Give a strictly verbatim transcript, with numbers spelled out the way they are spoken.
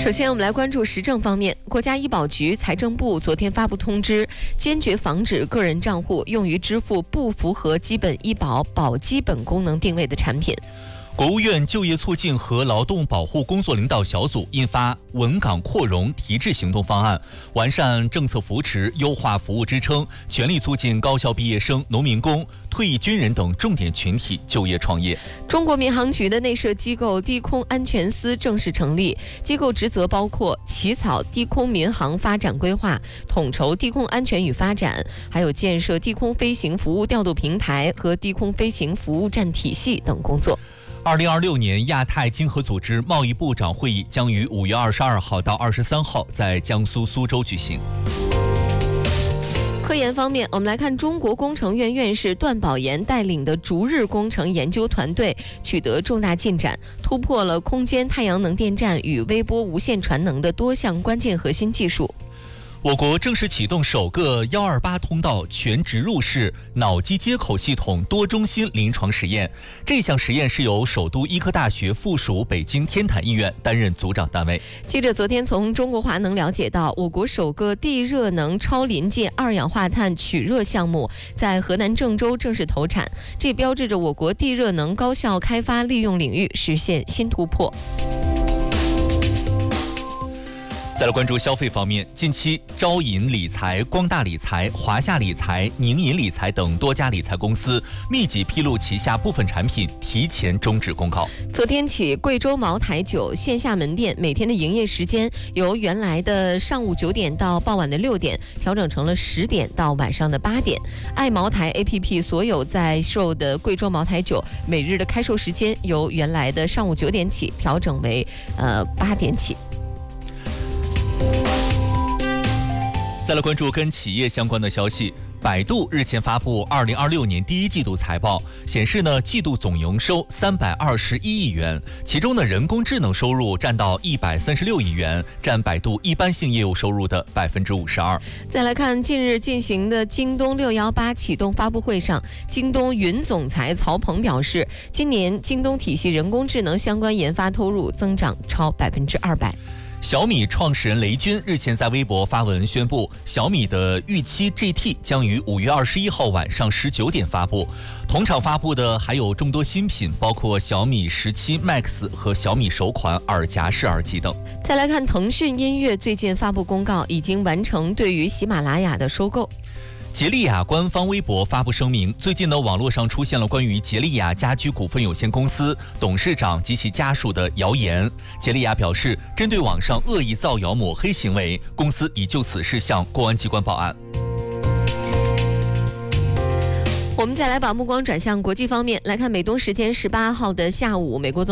首先，我们来关注时政方面。国家医保局、财政部昨天发布通知，坚决防止个人账户用于支付不符合基本医保保基本功能定位的产品。 国务院就业促进和劳动保护工作领导小组印发稳岗扩容提质行动方案，完善政策扶持，优化服务支撑，全力促进高校毕业生、农民工、退役军人等重点群体就业创业。 中国民航局的内设机构低空安全司正式成立，机构职责包括起草低空民航发展规划，统筹低空安全与发展，还有建设低空飞行服务调度平台和低空飞行服务站体系等工作。 二零二六年亚太经合组织贸易部长会议将于五月二十二号到二十三号在江苏苏州举行。 科研方面，我们来看中国工程院院士段宝岩带领的逐日工程研究团队取得重大进展，突破了空间太阳能电站与微波无线传能的多项关键核心技术。 我国正式启动首个一二八通道全植入式脑机接口系统多中心临床实验。这项实验是由首都医科大学附属北京天坛医院担任组长单位。 记者昨天从中国华能了解到，我国首个地热能超临界二氧化碳取热项目在河南郑州正式投产，这标志着我国地热能高效开发利用领域实现新突破。 再来关注消费方面，近期招银理财、光大理财、华夏理财、宁银理财等多家理财公司密集披露旗下部分产品提前终止公告。 昨天起，贵州茅台酒线下门店每天的营业时间由原来的上午九点到傍晚的六点调整成了十点到晚上的八点。爱茅台 A P P 所有在售的贵州茅台酒每日的开售时间由原来的上午九点起调整为呃八点起。 再来关注跟企业相关的消息，百度日前发布二零二六年第一季度财报，显示呢，季度总营收三百二十一亿元，其中呢，人工智能收入占到一百三十六亿元，占百度一般性业务收入的百分之五十二。 再来看近日进行的京东六幺八启动发布会上，京东云总裁曹鹏表示，今年京东体系人工智能相关研发投入增长超百分之二百。 小米创始人雷军日前在微博发文宣布，小米的预期 G T 将于五月二十一号晚上十九点发布。同场发布的还有众多新品，包括小米十七 Max 和小米首款耳夹式耳机等。 再来看腾讯音乐最近发布公告，已经完成对于喜马拉雅的收购。 杰利亚官方微博发布声明，最近呢，网络上出现了关于杰利亚家居股份有限公司董事长及其家属的谣言。杰利亚表示，针对网上恶意造谣抹黑行为，公司已就此事向公安机关报案。 我们再来把目光转向国际方面，来看美东时间十八号的下午，美国总